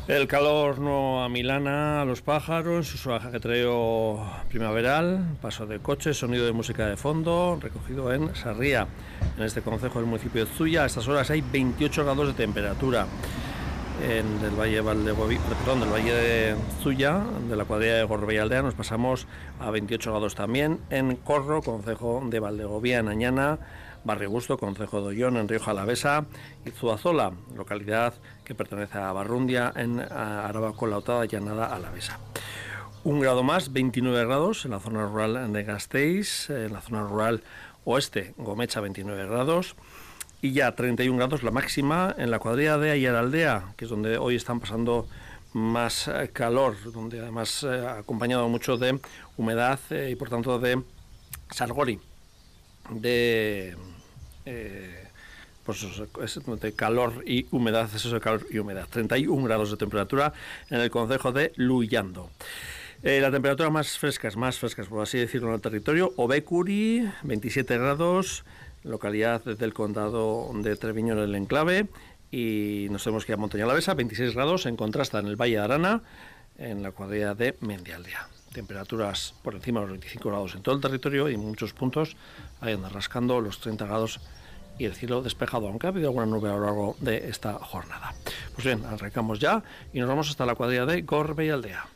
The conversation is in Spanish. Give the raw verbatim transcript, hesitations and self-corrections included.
El calor no amilana a los pájaros, su ajetreo primaveral, paso de coches, sonido de música de fondo, recogido en Sarría, en este concejo del municipio de Zuya. A estas horas hay veintiocho grados de temperatura. En el Valle, Valdegovi, perdón, del Valle de Zuya, de la cuadrilla de Gorbea y Aldea, nos pasamos a veintiocho grados también. En Corro, concejo de Valdegovía, en Añana, Barrio Gusto, concejo de Ollón, en Rioja Alavesa, y Zuazola, localidad que pertenece a Barrundia, en Araba Lautada, Llanada Alavesa. Un grado más, veintinueve grados en la zona rural de Gasteiz, en la zona rural oeste, Gomecha, veintinueve grados. Y ya treinta y un grados la máxima en la cuadrilla de Ayaraldea, que es donde hoy están pasando más calor, donde además eh, acompañado mucho de humedad eh, y por tanto de sargori, de, eh, pues, de calor y humedad, eso de calor y humedad. treinta y un grados de temperatura en el concejo de Luyando. Eh, la temperatura más frescas, más frescas, por así decirlo, en el territorio, Obecuri, veintisiete grados, localidad del condado de Treviño en el enclave, y nos tenemos que ir a Montaña Alavesa, veintiséis grados, en contrasta en el Valle de Arana, en la cuadrilla de Mendialdea. Temperaturas por encima de los veinticinco grados en todo el territorio y en muchos puntos ahí andan rascando los treinta grados y el cielo despejado, aunque ha habido alguna nube a lo largo de esta jornada. Pues bien, arrancamos ya y nos vamos hasta la cuadrilla de Gorbea y Aldea.